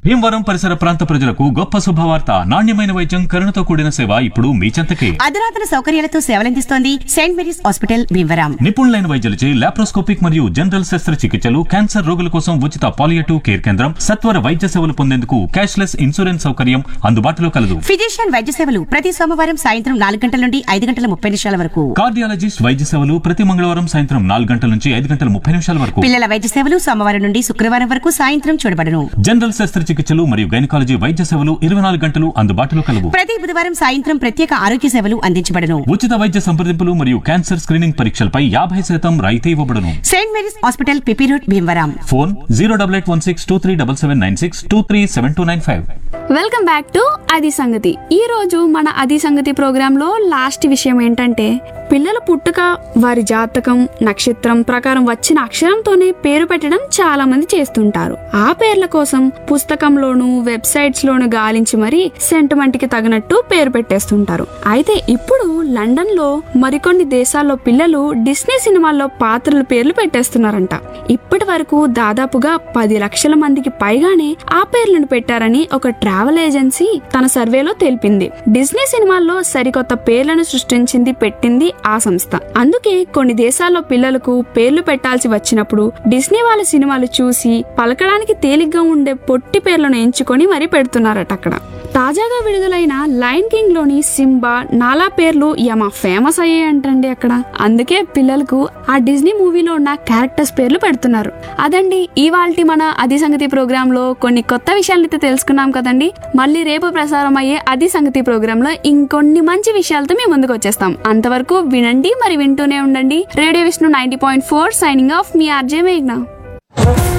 భీమవరం పరిసర ప్రాంత ప్రజలకు గొప్ప శుభవార్త. నాణ్యమైన వైద్యం, కరుణతో కూడిన సేవ ఇప్పుడు మీ చెంతకే. అధునాతన సౌకర్యాలతో సేవలందిస్తోంది సెయింట్ మేరీస్ హాస్పిటల్ భీమవరం. నిపుణులైన వైద్యులచే లాప్రోస్కోపిక్ మరియు జనరల్ శస్త్రచికిత్సలు, క్యాన్సర్ రోగుల కోసం ఉచిత పాలియేటివ్ కేర్ కేంద్రం, సత్వర వైద్య సేవలు పొందేందుకు క్యాష్లెస్ ఇన్సూరెన్స్ సౌకర్యం అందుబాటులో కలదు. ఫిజిషియన్ వైద్య సేవలు ప్రతి సోమవారం సాయంత్రం 4 గంటల నుండి 5 గంటల 30 నిమిషాల వరకు. కార్డియాలజిస్ట్ వైద్య సేవలు ప్రతి మంగళవారం సాయంత్రం 4 గంటల నుంచి 5 గంటల 30 నిమిషాల వరకు. పిల్లల వైద్య సేవలు సోమవారం నుండి శుక్రవారం వరకు సాయంత్రం చూడబడును. జనరల్ శస్త్రచికిత్సలు మరియు గైనకాలజీ వైద్య సేవలు 24 గంటలు అందుబాటులో కలవు. ప్రతి బుధవారం సాయంత్రం ప్రత్యేక ఆరోగ్య సేవలు అందించబడును. ఉచిత వైద్య సంప్రదింపులు మరియు క్యాన్సర్ స్క్రీనింగ్ పరీక్షలపై 50% రాయితీ ఇవ్వబడును. Saint Mary's hospital PP road Bhimavaram. Phone 08816237796 237295. Welcome back to అది సంగతి. ఈ రోజు మన అది సంగతి ప్రోగ్రామ్ లో లాస్ట్ విషయం ఏంటంటే, పిల్లల పుట్టుక వారి జాతకం నక్షత్రం ప్రకారం వచ్చిన అక్షరంతోనే పేరు పెట్టడం చాలా మంది చేస్తుంటారు. ఆ పేర్ల కోసం పుస్తకంలోను వెబ్సైట్స్ లోను గాలించి మరీ సెంటిమెంట్ కి తగినట్టు పేరు పెట్టేస్తుంటారు. అయితే ఇప్పుడు లండన్ లో మరికొన్ని దేశాల్లో పిల్లలు డిస్నీ సినిమాల్లో పాత్రల పేర్లు పెట్టేస్తున్నారంట. ఇప్పటి వరకు దాదాపుగా 10 లక్షల మందికి పైగానే ఆ పేర్లను పెట్టారని ఒక ట్రావెల్ ఏజెన్సీ తన సర్వేలో తెలిపింది. డిస్నీ సినిమాల్లో సరికొత్త పేర్లను సృష్టించింది పెట్టింది ఆ సంస్థ. అందుకే కొన్ని దేశాల్లో పిల్లలకు పేర్లు పెట్టాల్సి వచ్చినప్పుడు డిస్నీ వాళ్ళ సినిమాలు చూసి పలకడానికి తేలిగ్గా ఉండే పొట్టి పేర్లను ఎంచుకొని మరీ పెడుతున్నారట అక్కడ. తాజాగా విడుదలైన లయన్ కింగ్ లోని సింబా, నాలా పేర్లు యమా ఫేమస్ అయ్యాయంటండి అక్కడ. అందుకే పిల్లలకు ఆ డిస్నీ మూవీలో ఉన్న క్యారెక్టర్స్ పేర్లు పెడుతున్నారు. అదండి ఇవాల్టి మన అది సంగతి ప్రోగ్రామ్ లో కొన్ని కొత్త విషయాలైతే తెలుసుకున్నాం కదండి. మళ్ళీ రేపు ప్రసారం అయ్యే అది సంగతి ప్రోగ్రామ్ లో ఇంకొన్ని మంచి విషయాలతో మేము ముందుకు వచ్చేస్తాం. అంతవరకు వినండి, మరి వింటూనే ఉండండి. రేడియో విష్ణు 90.4 సైనింగ్ ఆఫ్, మీ ఆర్జే మేఘ్నా.